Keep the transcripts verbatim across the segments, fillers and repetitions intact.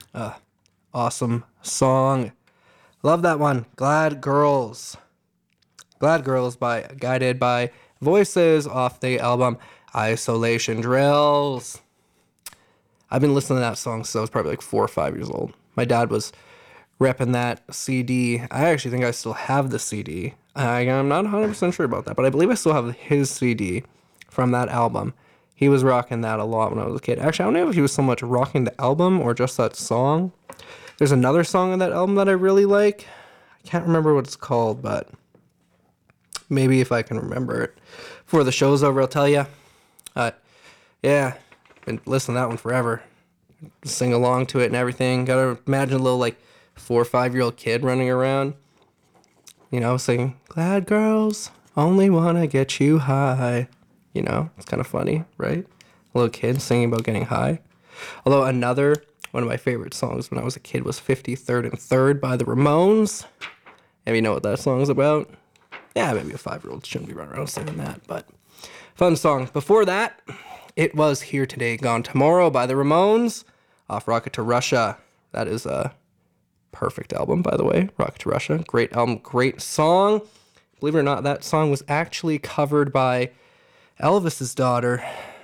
Uh, awesome song. Love that one. Glad Girls. Glad Girls by Guided by Voices off the album Isolation Drills. I've been listening to that song since I was probably like four or five years old. My dad was repping that C D. I actually think I still have the C D. I, I'm not one hundred percent sure about that, but I believe I still have his C D from that album. He was rocking that a lot when I was a kid. Actually, I don't know if he was so much rocking the album or just that song. There's another song on that album that I really like. I can't remember what it's called, but maybe if I can remember it before the show's over, I'll tell you. Uh, yeah, been listening to that one forever. Sing along to it and everything. Gotta imagine a little like four or five year old kid running around, you know, singing "Glad Girls only wanna get you high." You know, it's kind of funny, right? A little kid singing about getting high. Although another one of my favorite songs when I was a kid was fifty-third and third by the Ramones. If you know what that song's about. Yeah, maybe a five-year-old shouldn't be running around singing that, but fun song. Before that, it was Here Today, Gone Tomorrow by the Ramones off Rocket to Russia. That is a perfect album, by the way. Rocket to Russia. Great album, great song. Believe it or not, that song was actually covered by Elvis's daughter.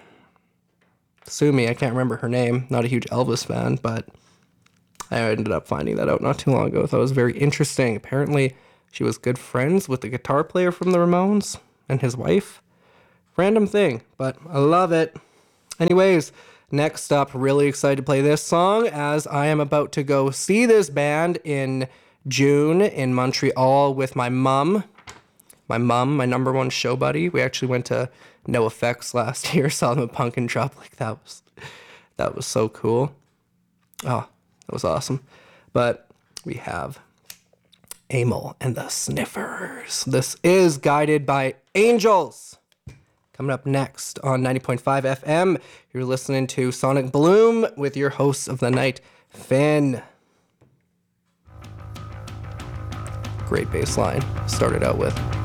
Sue me, I can't remember her name. Not a huge Elvis fan, but I ended up finding that out not too long ago. I thought it was very interesting. Apparently, she was good friends with the guitar player from the Ramones and his wife. Random thing, but I love it. Anyways, next up, really excited to play this song as I am about to go see this band in June in Montreal with my mom. My mom, my number one show buddy. We actually went to No Effects last year, saw them at Punk and Drop. Like that was, that was so cool. Oh, that was awesome. But we have Amyl and the Sniffers. This is Guided by Angels. Coming up next on ninety point five F M, you're listening to Sonic Bloom with your hosts of the night, Finn. Great bass line. Started out with.